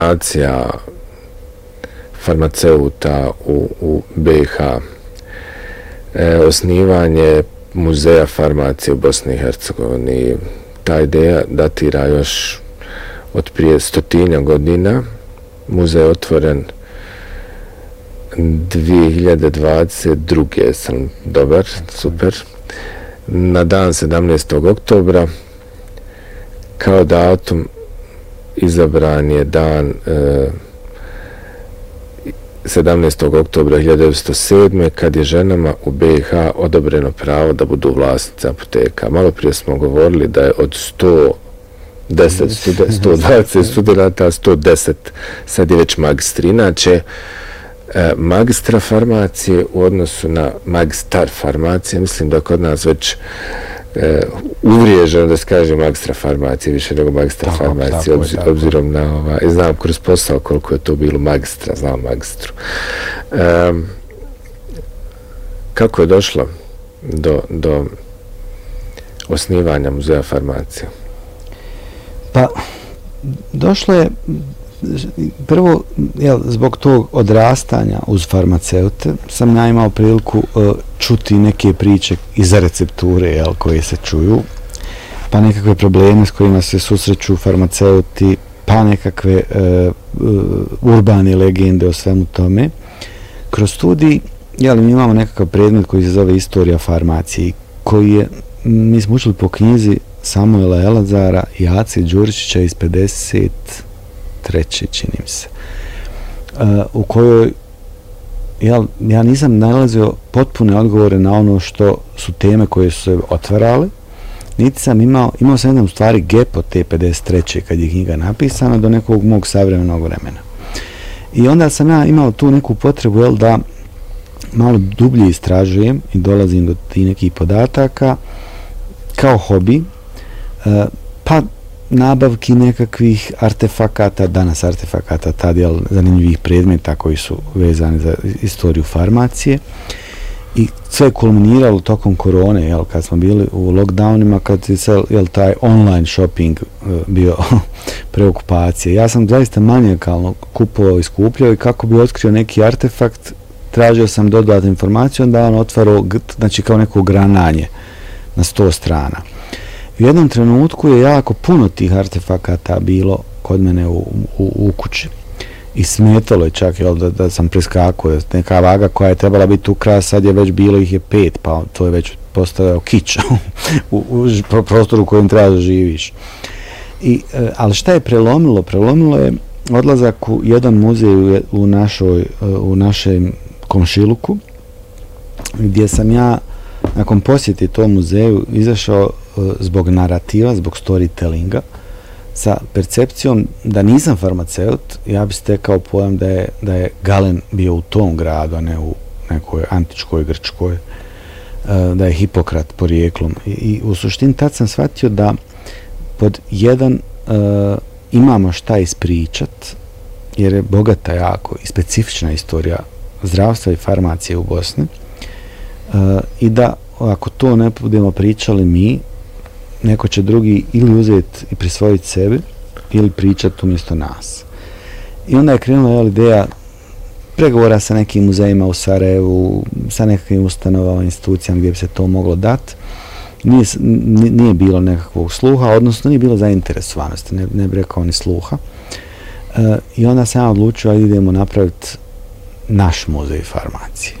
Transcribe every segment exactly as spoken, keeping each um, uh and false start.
Asocijacija farmaceuta u, u B i H, e, osnivanje muzeja farmacije u Bosni i Hercegovini. Ta ideja datira još od prije stotinja godina. Muzej je otvoren dvije hiljade dvadeset druge sam dobar, super, na dan sedamnaestog oktobra. Kao datum izabran je dan e, sedamnaestog oktobra hiljadu devetsto sedme. kad je ženama u B i H odobreno pravo da budu vlasnice apoteka. Malo prije smo govorili da je od sto deset, sto dvadeset studenta, sto deset sad je već magistri. Inače, e, magistra farmacije u odnosu na magistar farmacije, mislim da kod nas već e, uvriježeno da se kaže magistra farmacije više nego magistra tako, farmacije, tako, obzir, tako. obzirom na ovaj, znam kroz posao koliko je to bilo magistra, znam magistru. E, kako je došlo do, do osnivanja muzeja farmacije? Pa, došlo je prvo, jel, zbog tog odrastanja uz farmaceute sam ja imao priliku uh, čuti neke priče iza recepture, jel, koje se čuju, pa nekakve probleme s kojima se susreću farmaceuti, pa nekakve uh, uh, urbane legende o svemu tome. Kroz studij, jel, mi imamo nekakav predmet koji se zove Istorija farmacije, koji je, mi smo učili po knjizi Samuela Elazara i Ace Đuričića iz pedeset treće čini mi se, uh, u kojoj ja, ja nisam nalazio potpune odgovore na ono što su teme koje su se otvarale, niti sam imao, imao sam jedan u stvari gap od te pedeset treće kad je knjiga napisana do nekog mog savremenog vremena. I onda sam ja imao tu neku potrebu, jel, da malo dublje istražujem i dolazim do tih nekih podataka kao hobi, uh, pa nabavki nekakvih artefakata, danas artefakata, tad je zanimljivih predmeta koji su vezani za istoriju farmacije. I sve je kulminiralo tokom korone, jel, kad smo bili u lockdownima, kad je cel, jel, taj online shopping uh, bio preokupacije. Ja sam zaista manijakalno kupovao i skupljao i kako bi otkrio neki artefakt, tražio sam dodatnu informaciju, onda on otvarao, znači kao neko grananje na sto strana. U jednom trenutku je jako puno tih artefakata bilo kod mene u, u, u kući. I smetalo je čak, jel, da, da sam preskakao. Neka vaga koja je trebala biti ukras, sad je već bilo ih je pet, pa to je već postavio kič u, u prostoru u kojem treba da živiš. I, ali šta je prelomilo? Prelomilo je odlazak u jedan muzej u, u, našoj, u našem komšiluku, gdje sam ja nakon posjeti tom muzeju izašao zbog narativa, zbog storytellinga, sa percepcijom da nisam farmaceut, ja bi stekao pojam da je, da je Galen bio u tom gradu, a ne u nekoj antičkoj Grčkoj, da je Hipokrat porijeklom. I, i u suštini tad sam shvatio da pod jedan uh, imamo šta ispričat, jer je bogata jako i specifična istorija zdravstva i farmacije u Bosni, uh, i da ako to ne budemo pričali mi, neko će drugi ili uzeti i prisvojiti sebi ili pričati umjesto nas. I onda je krenula, jel, ideja pregovora sa nekim muzejima u Sarajevu, sa nekakvim ustanovama, institucijama gdje bi se to moglo dati. Nije, nije bilo nekakvog sluha, odnosno nije bilo zainteresovanosti, ne, ne bi rekao ni sluha. E, I onda sam ja odlučio da idemo napraviti naš muzej farmacije,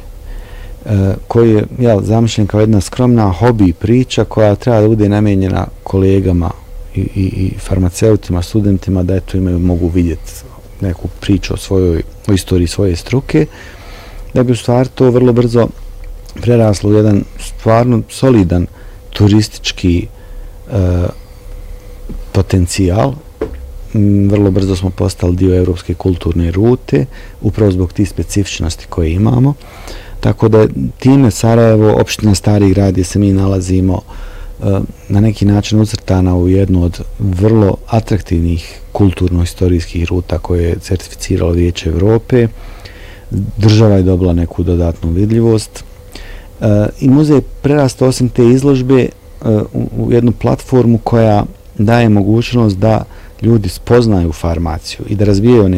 e, koji je, jel, zamišljen kao jedna skromna hobi priča koja treba da bude namijenjena kolegama i, i, i farmaceutima, studentima, da eto imaju, mogu vidjeti neku priču o svojoj, o istoriji svoje struke, da bi u stvari to vrlo brzo preraslo u jedan stvarno solidan turistički e, potencijal. Vrlo brzo smo postali dio europske kulturne rute, upravo zbog tih specifičnosti koje imamo. Tako da time Sarajevo, opština Stari grad gdje se mi nalazimo, na neki način ucrtana u jednu od vrlo atraktivnih kulturno-historijskih ruta koje je certificiralo Vijeće Evrope. Država je dobila neku dodatnu vidljivost. I muzej je prerastao osim te izložbe u jednu platformu koja daje mogućnost da ljudi spoznaju farmaciju i da razvijaju